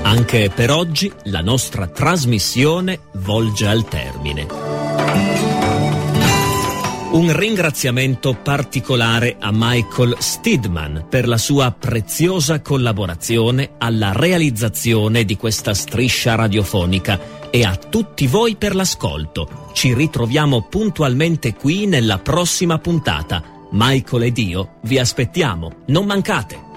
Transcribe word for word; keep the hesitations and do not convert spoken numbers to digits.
Anche per oggi la nostra trasmissione volge al termine. Un ringraziamento particolare a Michael Steedman per la sua preziosa collaborazione alla realizzazione di questa striscia radiofonica e a tutti voi per l'ascolto. Ci ritroviamo puntualmente qui nella prossima puntata. Michael ed io vi aspettiamo, non mancate!